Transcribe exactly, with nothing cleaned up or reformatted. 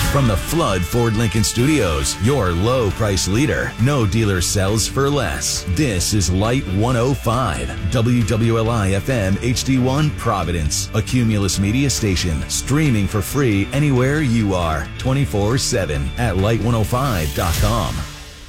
From the Flood Ford Lincoln Studios, your low price leader. No dealer sells for less. This is Light one oh five, W W L I F M H D one Providence, a Cumulus media station, streaming for free anywhere you are, twenty-four seven at light one oh five dot com.